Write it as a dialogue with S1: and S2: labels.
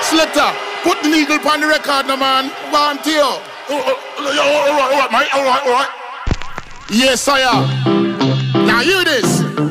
S1: Selector, put the needle on the record, no man. Want to you.
S2: Alright, mate. Alright.
S1: Yes, sire. Now hear this.